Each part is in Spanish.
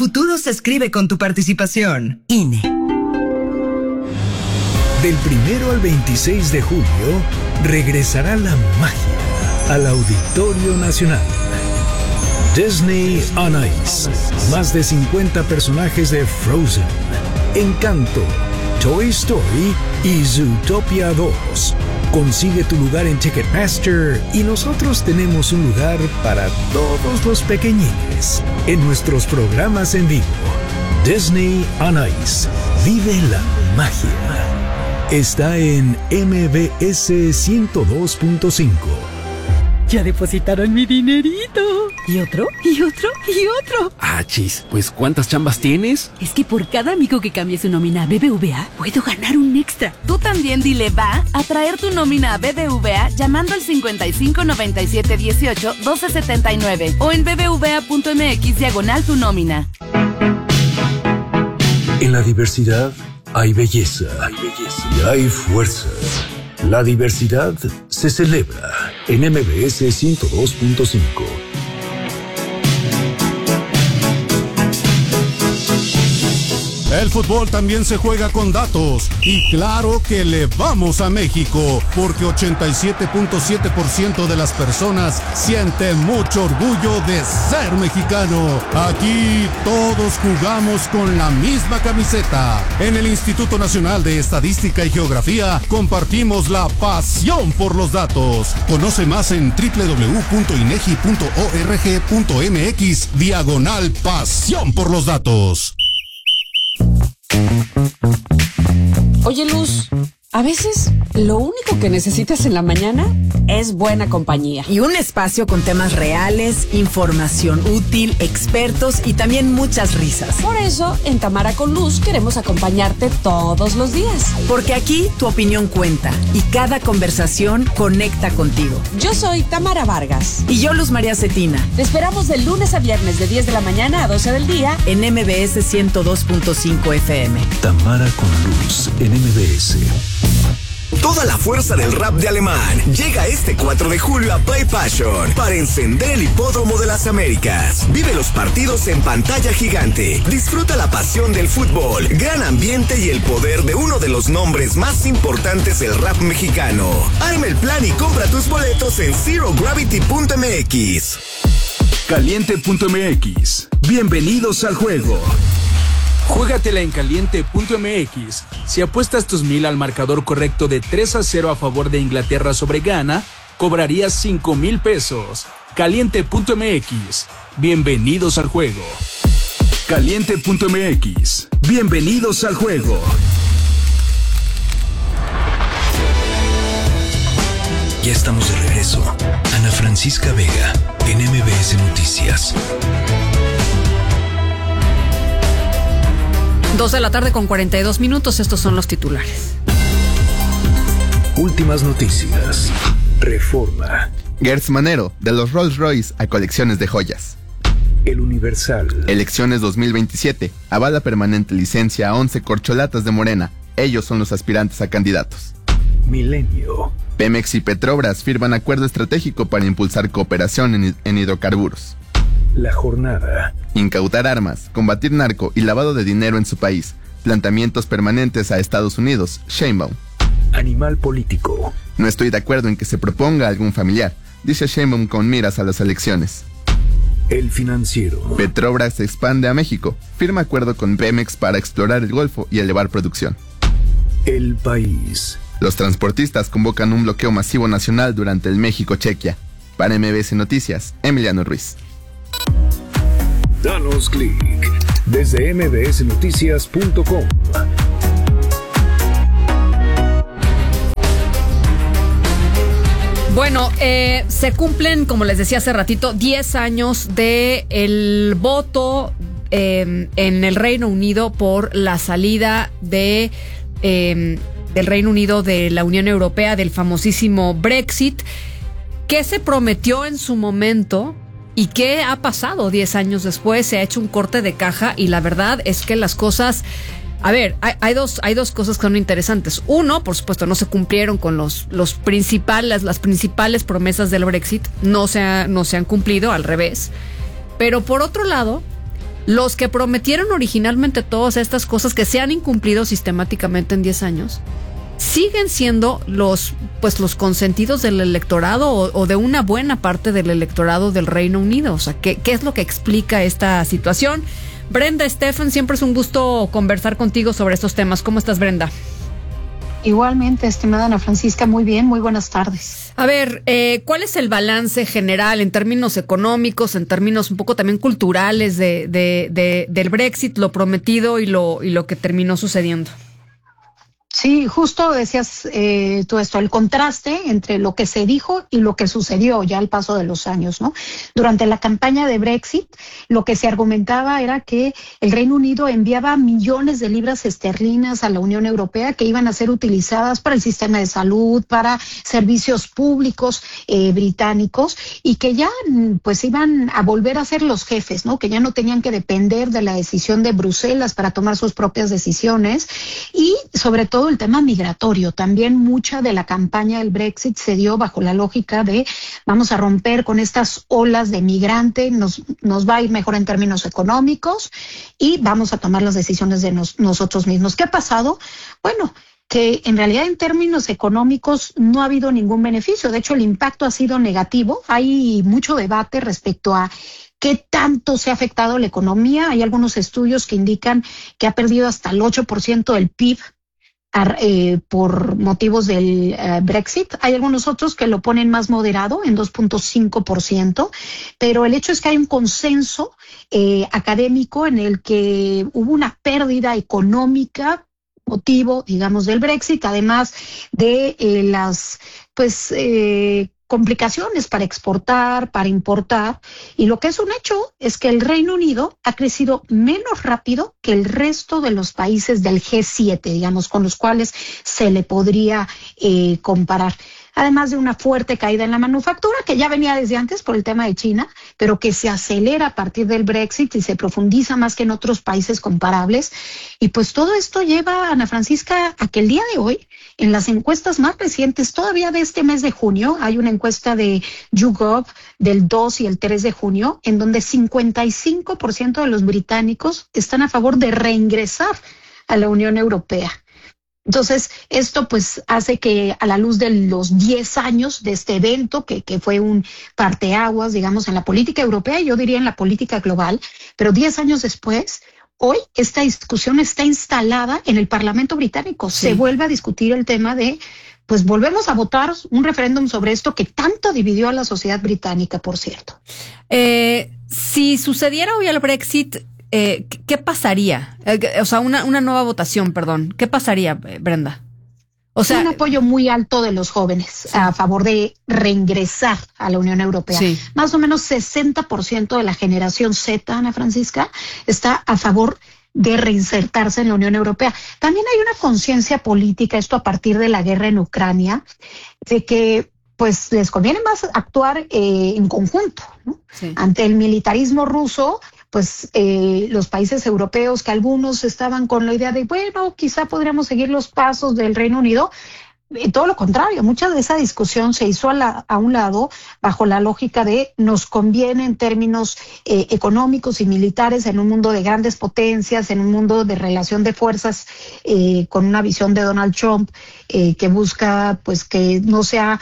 futuro se escribe con tu participación. INE. Del 1 al 26 de julio, regresará la magia al Auditorio Nacional. Disney on Ice. Más de 50 personajes de Frozen, Encanto, Toy Story y Zootopia 2. Consigue tu lugar en Ticketmaster y nosotros tenemos un lugar para todos los pequeñines en nuestros programas en vivo. Disney on Ice. Vive la magia. Está en MBS 102.5. Ya depositaron mi dinerito. ¿Y otro? ¿Y otro? ¿Y otro? Ah, chis, pues ¿cuántas chambas tienes? Es que por cada amigo que cambie su nómina a BBVA, puedo ganar un extra. Tú también dile va a traer tu nómina a BBVA llamando al 55 97 18 12 79 o en bbva.mx/tu nómina. En la diversidad hay belleza, y hay fuerza. La diversidad se celebra en MBS 102.5. El fútbol también se juega con datos y claro que le vamos a México porque 87.7% de las personas sienten mucho orgullo de ser mexicano. Aquí todos jugamos con la misma camiseta. En el Instituto Nacional de Estadística y Geografía compartimos la pasión por los datos. Conoce más en www.inegi.org.mx/pasión por los datos. Oye, Luz, a veces lo único que necesitas en la mañana es buena compañía. Y un espacio con temas reales, información útil, expertos y también muchas risas. Por eso, en Tamara con Luz queremos acompañarte todos los días. Porque aquí tu opinión cuenta y cada conversación conecta contigo. Yo soy Tamara Vargas. Y yo, Luz María Cetina. Te esperamos de lunes a viernes de 10 de la mañana a 12 del día en MBS 102.5 FM. Tamara con Luz en MBS. Toda la fuerza del rap de Alemán llega este 4 de julio a Play Passion para encender el Hipódromo de las Américas. Vive los partidos en pantalla gigante. Disfruta la pasión del fútbol, gran ambiente y el poder de uno de los nombres más importantes del rap mexicano. Arma el plan y compra tus boletos en ZeroGravity.mx. Caliente.mx. Bienvenidos al juego. Juégatela en Caliente.mx. Si apuestas tus 1,000 al marcador correcto de 3-0 a favor de Inglaterra sobre Ghana, cobrarías 5,000 pesos. Caliente.mx. Bienvenidos al juego. Caliente.mx. Bienvenidos al juego. Ya estamos de regreso. Ana Francisca Vega en MBS Noticias. 2:42 p.m. Estos son los titulares. Últimas noticias. Reforma. Gertz Manero, de los Rolls Royce a colecciones de joyas. El Universal. Elecciones 2027. Avala permanente licencia a 11 corcholatas de Morena. Ellos son los aspirantes a candidatos. Milenio. Pemex y Petrobras firman acuerdo estratégico para impulsar cooperación en hidrocarburos. La jornada. Incautar armas, combatir narco y lavado de dinero en su país. Planteamientos permanentes a Estados Unidos. Sheinbaum. Animal político. No estoy de acuerdo en que se proponga algún familiar, dice Sheinbaum con miras a las elecciones. El Financiero. Petrobras se expande a México. Firma acuerdo con Pemex para explorar el Golfo y elevar producción. El País. Los transportistas convocan un bloqueo masivo nacional durante el México-Chequia. Para MBS Noticias, Emiliano Ruiz. Danos clic desde mbsnoticias.com. Bueno, se cumplen, como les decía hace ratito, 10 años de el voto en el Reino Unido por la salida del Reino Unido de la Unión Europea, del famosísimo Brexit. ¿Qué se prometió en su momento? ¿Y qué ha pasado 10 años después? Se ha hecho un corte de caja y la verdad es que las cosas... A ver, hay dos cosas que son interesantes. Uno, por supuesto, no se cumplieron con las principales promesas del Brexit. No se han cumplido, al revés. Pero por otro lado, los que prometieron originalmente todas estas cosas que se han incumplido sistemáticamente en 10 años, siguen siendo los consentidos del electorado o de una buena parte del electorado del Reino Unido. O sea, ¿qué es lo que explica esta situación? Brenda Stephan, siempre es un gusto conversar contigo sobre estos temas. ¿Cómo estás, Brenda? Igualmente, estimada Ana Francisca, muy bien, muy buenas tardes. A ver, ¿cuál es el balance general en términos económicos, en términos un poco también culturales del Brexit, lo prometido y lo que terminó sucediendo? Sí, justo decías tú esto, el contraste entre lo que se dijo y lo que sucedió ya al paso de los años, ¿no? Durante la campaña de Brexit, lo que se argumentaba era que el Reino Unido enviaba millones de libras esterlinas a la Unión Europea que iban a ser utilizadas para el sistema de salud, para servicios públicos británicos, y que ya pues iban a volver a ser los jefes, ¿no? Que ya no tenían que depender de la decisión de Bruselas para tomar sus propias decisiones, y sobre todo el tema migratorio. También mucha de la campaña del Brexit se dio bajo la lógica de vamos a romper con estas olas de migrante, nos va a ir mejor en términos económicos y vamos a tomar las decisiones de nosotros mismos. ¿Qué ha pasado? Bueno, que en realidad en términos económicos no ha habido ningún beneficio. De hecho, el impacto ha sido negativo. Hay mucho debate respecto a ¿qué tanto se ha afectado la economía? Hay algunos estudios que indican que ha perdido hasta el 8% del PIB por motivos del Brexit. Hay algunos otros que lo ponen más moderado, en 2.5%, pero el hecho es que hay un consenso académico en el que hubo una pérdida económica, motivo, digamos, del Brexit, además de las, complicaciones para exportar, para importar, y lo que es un hecho es que el Reino Unido ha crecido menos rápido que el resto de los países del G7, digamos, con los cuales se le podría comparar. Además de una fuerte caída en la manufactura, que ya venía desde antes por el tema de China, pero que se acelera a partir del Brexit y se profundiza más que en otros países comparables. Y pues todo esto lleva, Ana Francisca, a que el día de hoy, en las encuestas más recientes, todavía de este mes de junio, hay una encuesta de YouGov del 2 y el 3 de junio, en donde 55% de los británicos están a favor de reingresar a la Unión Europea. Entonces, esto pues hace que a la luz de los 10 años de este evento, que fue un parteaguas, digamos, en la política europea, yo diría en la política global, pero 10 años después, hoy esta discusión está instalada en el Parlamento británico. Sí. Se vuelve a discutir el tema de, pues volvemos a votar un referéndum sobre esto que tanto dividió a la sociedad británica, por cierto. Si sucediera hoy el Brexit, ¿qué pasaría? O sea, una nueva votación, perdón. ¿Qué pasaría, Brenda? O sea, un apoyo muy alto de los jóvenes, sí, a favor de reingresar a la Unión Europea. Sí. Más o menos 60% de la generación Z, Ana Francisca, está a favor de reinsertarse en la Unión Europea. También hay una conciencia política, esto a partir de la guerra en Ucrania, de que pues les conviene más actuar en conjunto, ¿no? Sí. Ante el militarismo ruso, pues los países europeos, que algunos estaban con la idea de, bueno, quizá podríamos seguir los pasos del Reino Unido, todo lo contrario, mucha de esa discusión se hizo a un lado bajo la lógica de nos conviene en términos económicos y militares en un mundo de grandes potencias, en un mundo de relación de fuerzas con una visión de Donald Trump que busca pues que no sea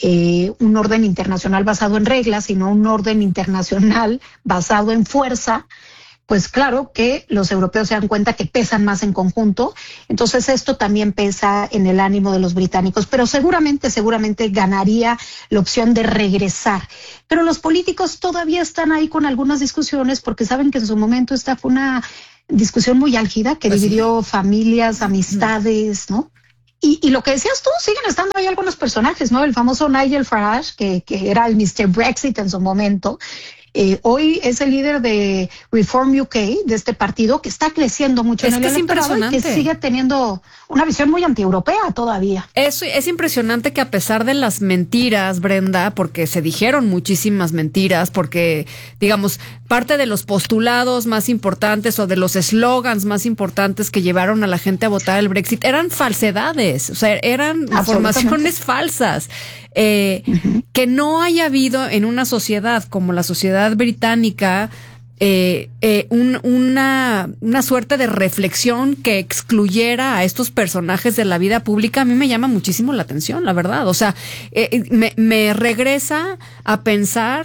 un orden internacional basado en reglas, sino un orden internacional basado en fuerza. Pues claro que los europeos se dan cuenta que pesan más en conjunto, entonces esto también pesa en el ánimo de los británicos, pero seguramente ganaría la opción de regresar. Pero los políticos todavía están ahí con algunas discusiones porque saben que en su momento esta fue una discusión muy álgida que dividió familias, amistades, ¿no? Y lo que decías tú, siguen estando ahí algunos personajes, ¿no? El famoso Nigel Farage, que era el Mr. Brexit en su momento. Hoy es el líder de Reform UK, de este partido, que está creciendo mucho en el electorado y que sigue teniendo una visión muy antieuropea todavía. Es impresionante que a pesar de las mentiras, Brenda, porque se dijeron muchísimas mentiras, porque, digamos, parte de los postulados más importantes o de los eslogans más importantes que llevaron a la gente a votar el Brexit eran falsedades, o sea, eran informaciones falsas. Que no haya habido en una sociedad como la sociedad británica una suerte de reflexión que excluyera a estos personajes de la vida pública, a mí me llama muchísimo la atención, la verdad. O sea, me regresa a pensar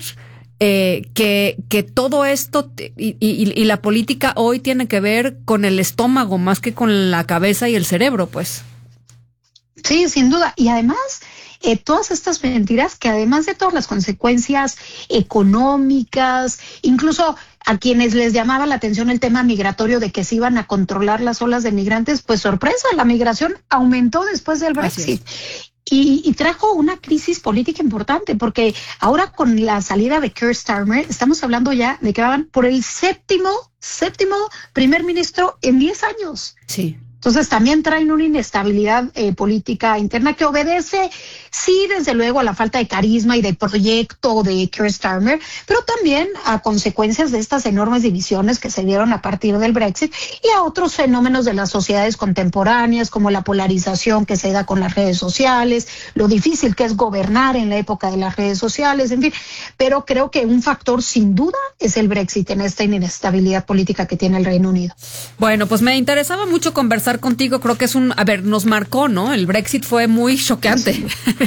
que todo esto y la política hoy tiene que ver con el estómago más que con la cabeza y el cerebro, pues. Sí, sin duda. Y además, todas estas mentiras que además de todas las consecuencias económicas, incluso a quienes les llamaba la atención el tema migratorio de que se iban a controlar las olas de migrantes, pues sorpresa, la migración aumentó después del Brexit. Y trajo una crisis política importante, porque ahora con la salida de Keir Starmer, estamos hablando ya de que van por el séptimo primer ministro en 10 años. Sí. Entonces también traen una inestabilidad política interna que obedece, sí, desde luego a la falta de carisma y de proyecto de Keir Starmer, pero también a consecuencias de estas enormes divisiones que se dieron a partir del Brexit y a otros fenómenos de las sociedades contemporáneas, como la polarización que se da con las redes sociales, lo difícil que es gobernar en la época de las redes sociales, en fin. Pero creo que un factor sin duda es el Brexit en esta inestabilidad política que tiene el Reino Unido. Bueno, pues me interesaba mucho conversar contigo, creo que nos marcó, ¿no? El Brexit fue muy choqueante.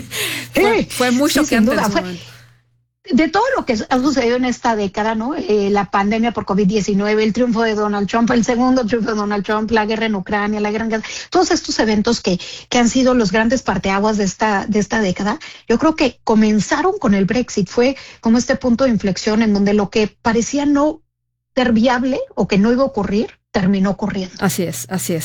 fue muy choqueante. Sin duda, de todo lo que ha sucedido en esta década, ¿no? La pandemia por COVID-19, el triunfo de Donald Trump, el segundo triunfo de Donald Trump, la guerra en Ucrania, la guerra en Gaza, todos estos eventos que han sido los grandes parteaguas de esta década, yo creo que comenzaron con el Brexit, fue como este punto de inflexión en donde lo que parecía no ser viable o que no iba a ocurrir, terminó ocurriendo. Así es.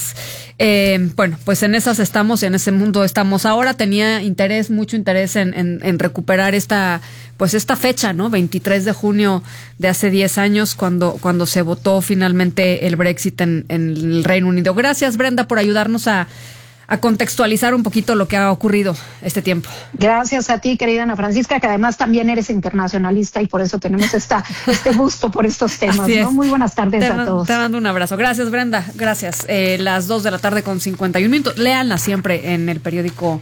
Bueno, pues en esas estamos, en ese mundo estamos ahora. Tenía mucho interés en recuperar esta fecha, ¿no? 23 de junio de hace 10 años, cuando se votó finalmente el Brexit en el Reino Unido. Gracias, Brenda, por ayudarnos a contextualizar un poquito lo que ha ocurrido este tiempo. Gracias a ti, querida Ana Francisca, que además también eres internacionalista y por eso tenemos este gusto por estos temas, ¿no? Muy buenas tardes a todos. Te mando un abrazo. Gracias, Brenda. Gracias. Las 2:51 p.m. Léanla siempre en el periódico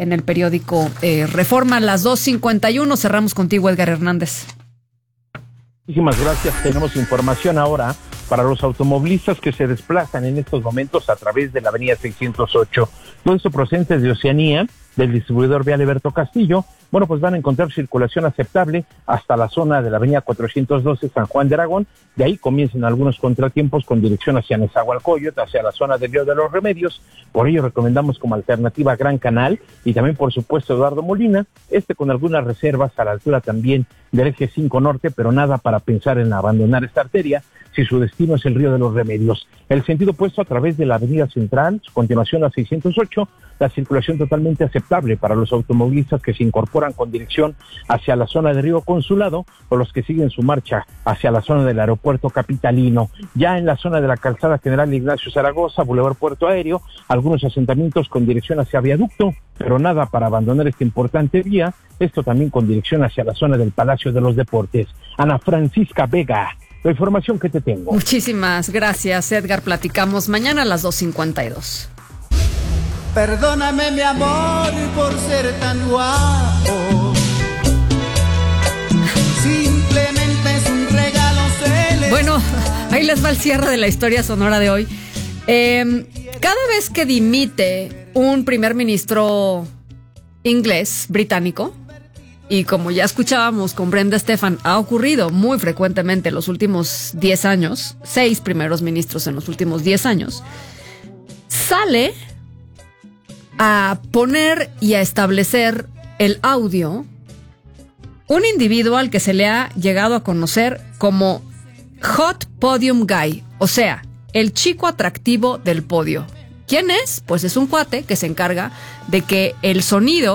Reforma. Las 2:51. Cerramos contigo, Edgar Hernández. Muchísimas gracias. Tenemos información ahora para los automovilistas que se desplazan en estos momentos a través de la avenida 608. Todo esto procedente de Oceanía, del distribuidor vial Alberto Castillo. Bueno, pues van a encontrar circulación aceptable hasta la zona de la avenida 412 San Juan de Aragón. De ahí comienzan algunos contratiempos con dirección hacia Nezahualcóyotl, hacia la zona del Río de los Remedios. Por ello recomendamos como alternativa Gran Canal y también, por supuesto, Eduardo Molina, con algunas reservas a la altura también del eje 5 Norte, pero nada para pensar en abandonar esta arteria si su destino es el Río de los Remedios. El sentido opuesto a través de la avenida Central, su continuación a 608, la circulación totalmente aceptable para los automovilistas que se incorporan con dirección hacia la zona de Río Consulado o los que siguen su marcha hacia la zona del aeropuerto capitalino. Ya en la zona de la calzada General Ignacio Zaragoza, Boulevard Puerto Aéreo, algunos asentamientos con dirección hacia Viaducto, pero nada para abandonar esta importante vía, esto también con dirección hacia la zona del Palacio de los Deportes. Ana Francisca Vega, la información que te tengo. Muchísimas gracias, Edgar. Platicamos mañana a las 2:52. Perdóname, mi amor, por ser tan guapo. Simplemente es un regalo celeste. Bueno, ahí les va el cierre de la historia sonora de hoy. Cada vez que dimite un primer ministro inglés, británico, y como ya escuchábamos con Brenda Stephan, ha ocurrido muy frecuentemente en los últimos 10 años, 6 primeros ministros en los últimos 10 años, sale a poner y a establecer el audio un individuo al que se le ha llegado a conocer como Hot Podium Guy, o sea, el chico atractivo del podio. ¿Quién es? Pues es un cuate que se encarga de que el sonido